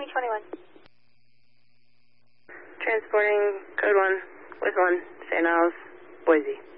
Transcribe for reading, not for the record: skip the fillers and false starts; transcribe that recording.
21. Transporting code 1 with 1, St. Niles, Boise.